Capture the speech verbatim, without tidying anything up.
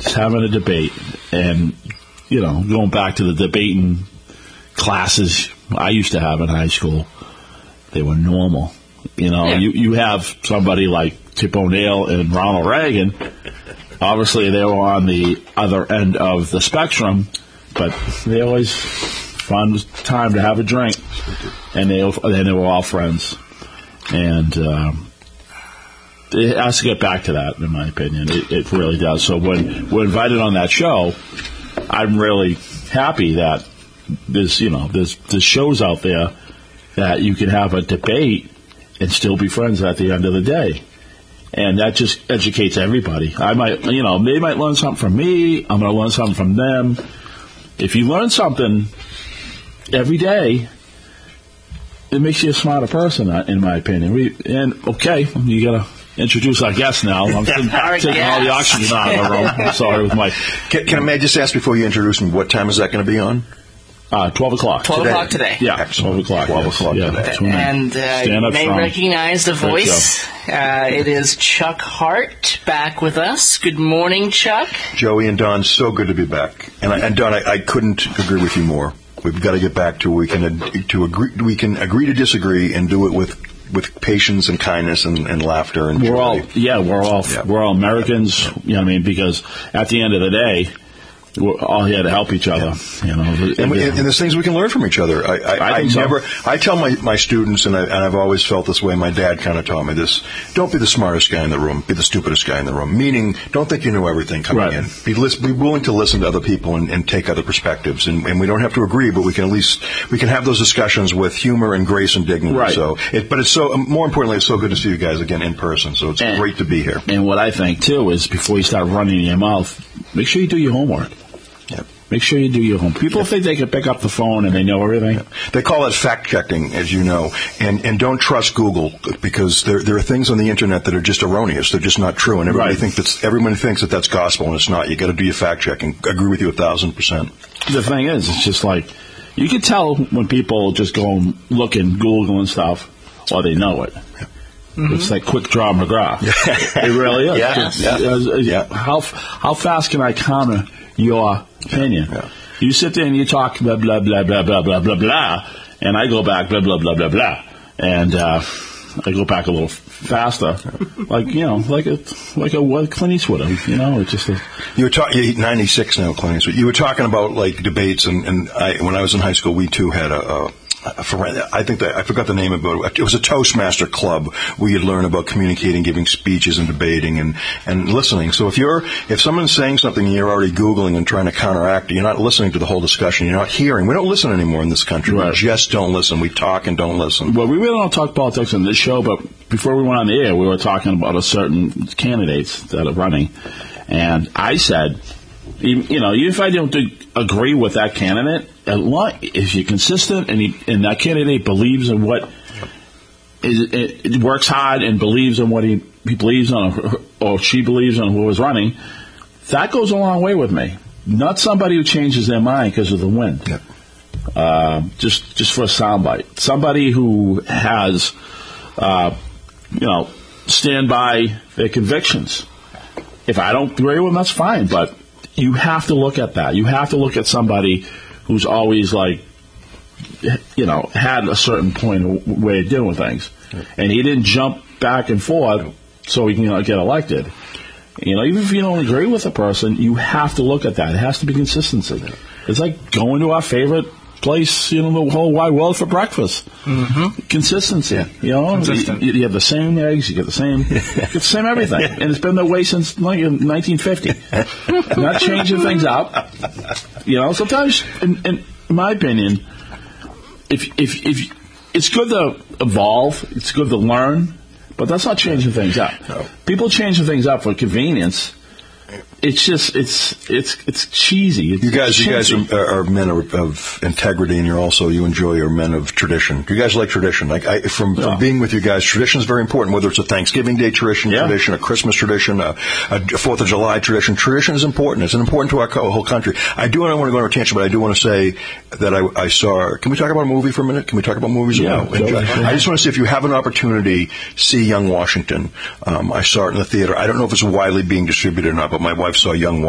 is having a debate, and, you know, going back to the debating classes I used to have in high school, they were normal. You know, yeah. you, you have somebody like Tip O'Neill and Ronald Reagan. Obviously, they were on the other end of the spectrum, but they always found time to have a drink, and they, and they were all friends. And um, it has to get back to that, in my opinion. It, it really does. So when we're invited on that show, I'm really happy that there's, you know, there's, there's shows out there that you can have a debate and still be friends at the end of the day. And that just educates everybody. I might, you know, they might learn something from me. I'm going to learn something from them. If you learn something every day, it makes you a smarter person, in my opinion. We, and, okay, you got to introduce our guest now. I'm taking all the oxygen out of the room. I'm sorry with my... Can, can I may I just ask before you introduce me, what time is that going to be on? Uh, twelve o'clock. twelve today. o'clock today. Yeah, twelve o'clock. twelve o'clock yeah, today. And uh, you may strong. recognize the voice. Uh, it is Chuck Hart back with us. Good morning, Chuck. Joey and Don, so good to be back. And, I, and Don, I, I couldn't agree with you more. We've got to get back to we can to agree we can agree to disagree and do it with with patience and kindness and, and laughter and we're joy. all yeah we're all yeah. we're all Americans. Yeah. You know what I mean? Because at the end of the day, we're all here to help each other, yeah. you know. And, we, and there's things we can learn from each other. I, I, I, I so. never. I tell my, my students, and, I, and I've always felt this way. My dad kind of taught me this: don't be the smartest guy in the room, be the stupidest guy in the room. Meaning, don't think you know everything coming right. in. Be, list, be willing to listen to other people and, and take other perspectives. And, and we don't have to agree, but we can at least we can have those discussions with humor and grace and dignity. Right. So, it, but it's so more importantly, it's so good to see you guys again in person. So it's and, great to be here. And what I think too is before you start running your mouth, make sure you do your homework. Yep. Make sure you do your homework. People think they can pick up the phone and they know everything. Yeah. They call it fact-checking, as you know. And and don't trust Google because there there are things on the Internet that are just erroneous. They're just not true. And everybody, right. think that's, everyone thinks that that's gospel, and it's not. You've got to do your fact-checking. I agree with you a thousand percent. The thing is, it's just like, you can tell when people just go and look and Google and stuff, or they know it. Yeah. Mm-hmm. It's like quick draw McGraw. Yeah. It really is. Yeah. Yeah. Yeah. How, how fast can I counter your opinion? Yeah. You sit there and you talk blah, blah, blah, blah, blah, blah, blah, blah, and I go back blah, blah, blah, blah, blah, and uh, I go back a little faster, like, you know, like a, like a what Clint Eastwood, you know, it's just a... You were talking, you're ninety-six now, Clint Eastwood. You were talking about, like, debates, and, and I, when I was in high school, we, too, had a... a I think that I forgot the name of it. It was a Toastmaster club where you'd learn about communicating, giving speeches, and debating, and, and listening. So if you're if someone's saying something and you're already Googling and trying to counteract it, you're not listening to the whole discussion. You're not hearing. We don't listen anymore in this country. Right. We just don't listen. We talk and don't listen. Well, we really don't talk politics in this show, but before we went on the air, we were talking about a certain candidates that are running, and I said, you know, even if I don't agree with that candidate, if you're consistent and, he, and that candidate believes in what is, it, it works hard and believes in what he, he believes on, or she believes in who is running, that goes a long way with me. Not somebody who changes their mind because of the wind. Yep. Uh, just just for a soundbite. Somebody who has, uh, you know, stand by their convictions. If I don't agree with them, that's fine, but you have to look at that. You have to look at somebody who's always, like, you know, had a certain point of way of doing things. Yeah. And he didn't jump back and forth so he can, you know, get elected. You know, even if you don't agree with a person, you have to look at that. It has to be consistency. Yeah. It's like going to our favorite place, you know, the whole wide world for breakfast. Mm-hmm. Consistency. Yeah. You know, Consistent. you, you have the same eggs, you get the same, you get the same everything. And it's been that way since like nineteen fifty. Not changing things up. You know, sometimes, in, in my opinion, if if if it's good to evolve, it's good to learn, but that's not changing things up. No. People changing things up for convenience. It's just it's it's it's cheesy. It's you guys, cheesy. you guys are, are men of, of integrity, and you're also you enjoy are men of tradition. You guys like tradition. Like I, from, from yeah. being with you guys, tradition is very important. Whether it's a Thanksgiving Day tradition, yeah. tradition, a Christmas tradition, a, a Fourth of July tradition, tradition is important. It's important to our co- whole country. I do want to go on a tangent, but I do want to say that I, I saw. Can we talk about a movie for a minute? Can we talk about movies? Yeah. No. I just want to say, if you have an opportunity, see Young Washington. Um, I saw it in the theater. I don't know if it's widely being distributed or not, but my wife saw Young